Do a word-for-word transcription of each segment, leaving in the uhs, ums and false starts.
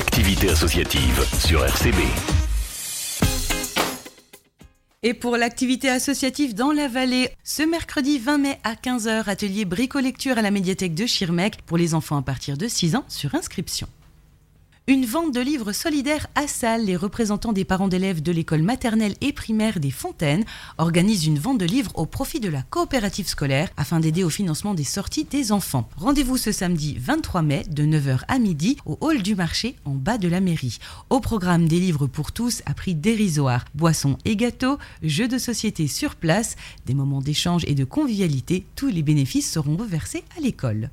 l'activité associative sur R C B. Et pour l'activité associative dans la vallée, ce mercredi vingt mai à quinze heures, atelier bricolecture à la médiathèque de Schirmeck pour les enfants à partir de six ans sur inscription. Une vente de livres solidaires à Salles. Les représentants des parents d'élèves de l'école maternelle et primaire des Fontaines organisent une vente de livres au profit de la coopérative scolaire afin d'aider au financement des sorties des enfants. Rendez-vous ce samedi vingt-trois mai de neuf heures à midi au hall du marché en bas de la mairie. Au programme des livres pour tous à prix dérisoire, boissons et gâteaux, jeux de société sur place, des moments d'échange et de convivialité. Tous les bénéfices seront reversés à l'école.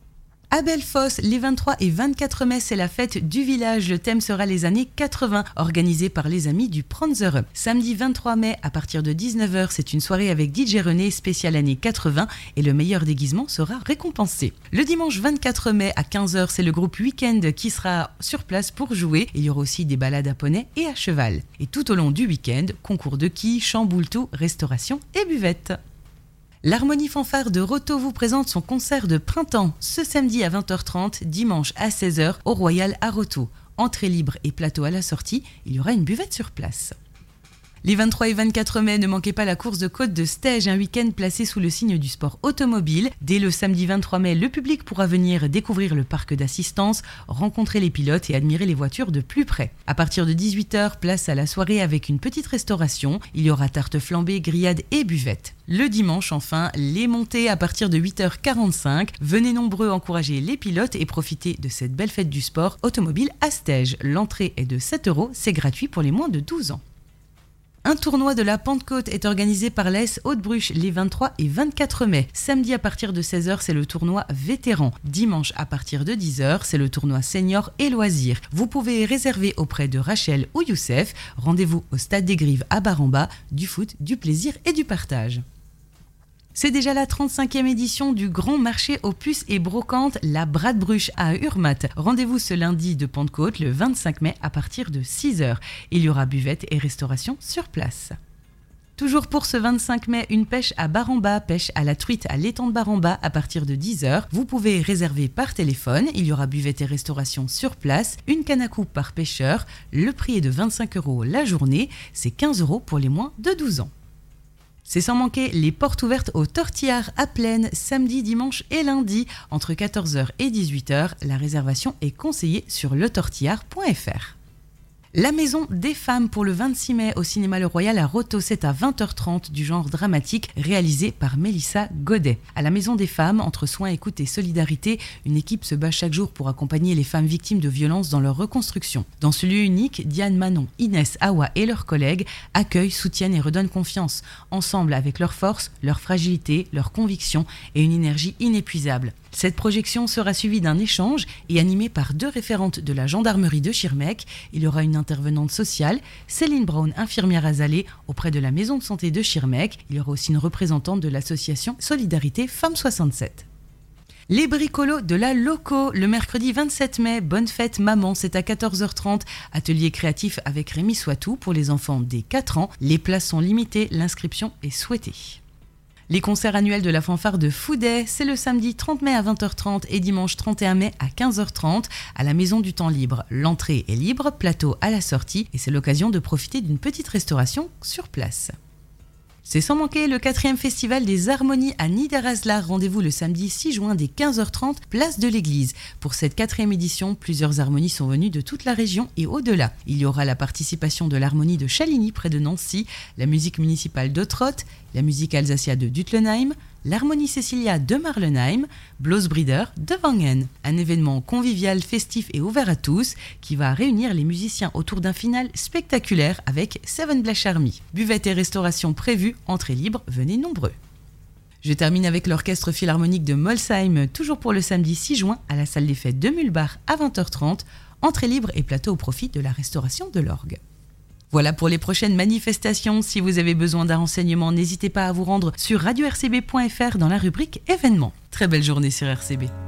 À Bellefosse, les vingt-trois et vingt-quatre mai, c'est la fête du village. Le thème sera les années quatre-vingts, organisée par les amis du Pranzere. Samedi vingt-trois mai, à partir de dix-neuf heures, c'est une soirée avec D J René, spéciale années quatre-vingts, et le meilleur déguisement sera récompensé. Le dimanche vingt-quatre mai, à quinze heures, c'est le groupe Week-end qui sera sur place pour jouer. Il y aura aussi des balades à poney et à cheval. Et tout au long du week-end, concours de quilles, chant boultou, restauration et buvette. L'Harmonie Fanfare de Roto vous présente son concert de printemps ce samedi à vingt heures trente, dimanche à seize heures au Royal à Roto. Entrée libre et plateau à la sortie, il y aura une buvette sur place. Les vingt-trois et vingt-quatre mai, ne manquez pas la course de côte de Stège, un week-end placé sous le signe du sport automobile. Dès le samedi vingt-trois mai, le public pourra venir découvrir le parc d'assistance, rencontrer les pilotes et admirer les voitures de plus près. À partir de dix-huit heures, place à la soirée avec une petite restauration. Il y aura tarte flambée, grillade et buvette. Le dimanche, enfin, les montées à partir de huit heures quarante-cinq. Venez nombreux encourager les pilotes et profiter de cette belle fête du sport automobile à Stège. L'entrée est de sept euros, c'est gratuit pour les moins de douze ans. Un tournoi de la Pentecôte est organisé par l'A S Haute-Bruche les vingt-trois et vingt-quatre mai. Samedi à partir de seize heures, c'est le tournoi vétéran. Dimanche à partir de dix heures, c'est le tournoi senior et loisirs. Vous pouvez réserver auprès de Rachel ou Youssef. Rendez-vous au Stade des Grives à Baramba. Du foot, du plaisir et du partage. C'est déjà la trente-cinquième édition du Grand Marché aux puces et brocantes, la Bradbruche à Urmat. Rendez-vous ce lundi de Pentecôte, le vingt-cinq mai, à partir de six heures. Il y aura buvette et restauration sur place. Toujours pour ce vingt-cinq mai, une pêche à Baramba, pêche à la truite à l'étang de Baramba à partir de dix heures. Vous pouvez réserver par téléphone, il y aura buvette et restauration sur place, une canne à coupe par pêcheur. Le prix est de vingt-cinq euros la journée, c'est quinze euros pour les moins de douze ans. C'est sans manquer les portes ouvertes au Tortillard à Plaine, samedi, dimanche et lundi, entre quatorze heures et dix-huit heures. La réservation est conseillée sur le tortillard point f r. La Maison des Femmes pour le vingt-six mai au Cinéma Le Royal à Roto, c'est à vingt heures trente, du genre dramatique, réalisé par Mélissa Godet. À la Maison des Femmes, entre soins, écoute et solidarité, une équipe se bat chaque jour pour accompagner les femmes victimes de violences dans leur reconstruction. Dans ce lieu unique, Diane, Manon, Inès, Awa et leurs collègues accueillent, soutiennent et redonnent confiance, ensemble avec leur force, leur fragilité, leurs convictions et une énergie inépuisable. Cette projection sera suivie d'un échange et animée par deux référentes de la gendarmerie de Schirmeck. Il y aura une intervenante sociale, Céline Brown, infirmière à Zalé, auprès de la maison de santé de Schirmeck. Il y aura aussi une représentante de l'association Solidarité Femmes soixante-sept. Les bricolos de la Loco, le mercredi vingt-sept mai, bonne fête maman, c'est à quatorze heures trente, atelier créatif avec Rémi Soitou pour les enfants dès quatre ans. Les places sont limitées, l'inscription est souhaitée. Les concerts annuels de la fanfare de Fouday, c'est le samedi trente mai à vingt heures trente et dimanche trente et un mai à quinze heures trente à la Maison du Temps Libre. L'entrée est libre, plateau à la sortie et c'est l'occasion de profiter d'une petite restauration sur place. C'est sans manquer le quatrième festival des harmonies à Niederaslar. Rendez-vous le samedi six juin dès quinze heures trente, place de l'église. Pour cette quatrième édition, plusieurs harmonies sont venues de toute la région et au-delà. Il y aura la participation de l'harmonie de Chaligny près de Nancy, la musique municipale d'Ottrott, la musique Alsacia de Duttlenheim, l'harmonie Cecilia de Marlenheim, Blossbrider de Wangen. Un événement convivial, festif et ouvert à tous qui va réunir les musiciens autour d'un final spectaculaire avec Seven Blash Army. Buvette et restauration prévues, entrée libre, venez nombreux. Je termine avec l'orchestre philharmonique de Molsheim, toujours pour le samedi six juin à la salle des fêtes de Mulbach à vingt heures trente, entrée libre et plateau au profit de la restauration de l'orgue. Voilà pour les prochaines manifestations. Si vous avez besoin d'un renseignement, n'hésitez pas à vous rendre sur radio r c b point f r dans la rubrique événements. Très belle journée sur R C B.